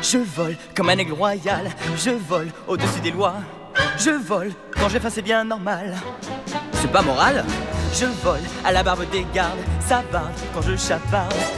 Je vole comme un aigle royal, je vole au-dessus des lois. Je vole quand j'ai faim, c'est bien normal. C'est pas moral. Je vole à la barbe des gardes, ça barde quand je chaparde.